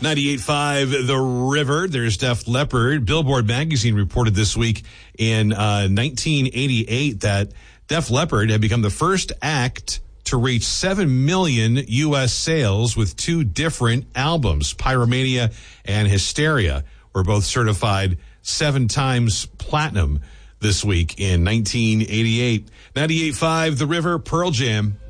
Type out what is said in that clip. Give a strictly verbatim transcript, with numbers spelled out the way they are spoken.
ninety-eight point five The River. There's Def Leppard. Billboard magazine reported this week in uh, nineteen eighty-eight that Def Leppard had become the first act to reach seven million U S sales with two different albums. Pyromania and Hysteria were both certified seven times platinum this week in nineteen eighty-eight. ninety-eight point five The River, Pearl Jam.